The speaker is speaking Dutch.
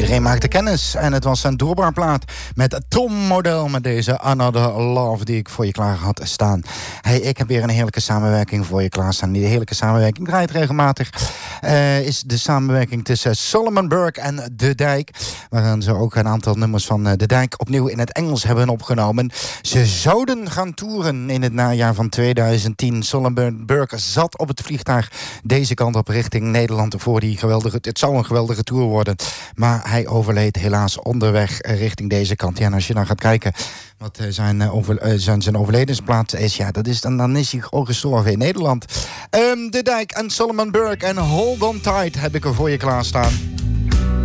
Iedereen maakte kennis en het was een doorbraakplaat met Tom Model met deze Another Love die ik voor je klaar had staan. Hey, ik heb weer een heerlijke samenwerking voor je klaarstaan. Die heerlijke samenwerking draait regelmatig. Is de samenwerking tussen Solomon Burke en De Dijk. Waarin ze ook een aantal nummers van De Dijk opnieuw in het Engels hebben opgenomen. Ze zouden gaan toeren in het najaar van 2010. Solomon Burke zat op het vliegtuig deze kant op richting Nederland voor die geweldige... Het zou een geweldige tour worden. Maar hij overleed helaas onderweg richting deze kant. Ja, en als je dan gaat kijken wat zijn overledensplaats is... Ja, dan is hij gewoon gestorven in Nederland. De Dijk en Solomon Burke en Hold On Tight heb ik er voor je klaarstaan.